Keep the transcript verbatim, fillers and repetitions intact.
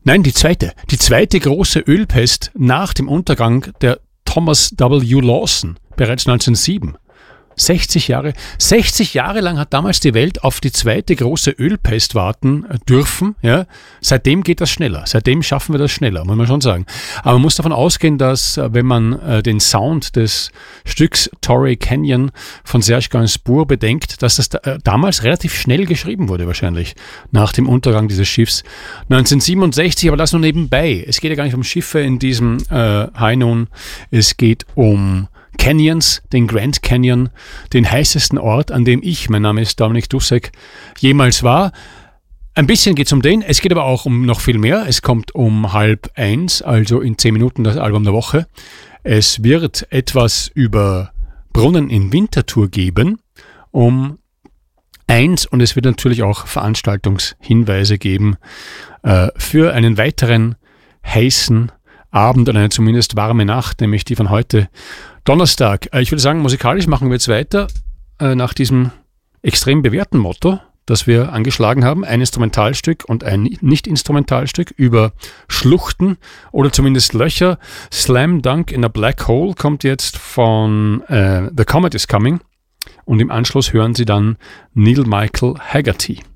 Nein, die zweite. Die zweite große Ölpest nach dem Untergang der Thomas W. Lawson, bereits neunzehnhundertsieben. sechzig Jahre, sechzig Jahre lang hat damals die Welt auf die zweite große Ölpest warten dürfen. Ja. Seitdem geht das schneller. Seitdem schaffen wir das schneller, muss man schon sagen. Aber man muss davon ausgehen, dass wenn man äh, den Sound des Stücks Torrey Canyon von Serge Gainsbourg bedenkt, dass das da, äh, damals relativ schnell geschrieben wurde wahrscheinlich, nach dem Untergang dieses Schiffs. neunzehnhundertsiebenundsechzig, aber das nur nebenbei. Es geht ja gar nicht um Schiffe in diesem äh, High Noon. Es geht um Canyons, den Grand Canyon, den heißesten Ort, an dem ich, mein Name ist Dominik Dussek, jemals war. Ein bisschen geht es um den, es geht aber auch um noch viel mehr. Es kommt um halb eins, also in zehn Minuten das Album der Woche. Es wird etwas über Brunnen in Winterthur geben, um eins, und es wird natürlich auch Veranstaltungshinweise geben äh, für einen weiteren heißen Abend und eine zumindest warme Nacht, nämlich die von heute Donnerstag. Ich würde sagen, musikalisch machen wir jetzt weiter äh, nach diesem extrem bewährten Motto, das wir angeschlagen haben. Ein Instrumentalstück und ein Nicht-Instrumentalstück über Schluchten oder zumindest Löcher. Slam Dunk in a Black Hole kommt jetzt von äh, The Comet is Coming und im Anschluss hören Sie dann Neil Michael Haggerty.